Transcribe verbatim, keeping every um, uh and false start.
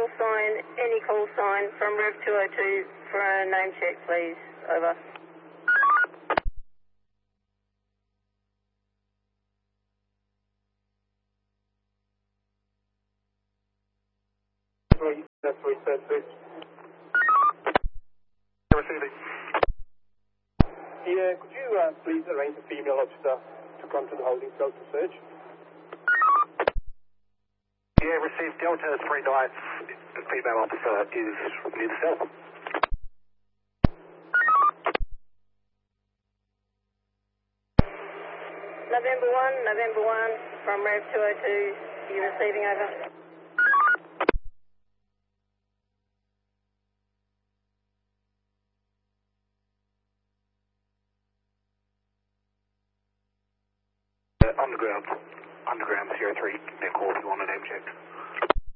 call sign, any call sign from Rev two oh two for a name check, please. Over. Three, that's three, third, three. Receiving. Yeah, could you uh, please arrange a female officer to come to the holding cell to search? Yeah, received Delta three nights. The female officer is near the cell. November one, November one, from Rev two oh two, you receiving, over. Uh, underground. Underground zero three, their call if you want a name check.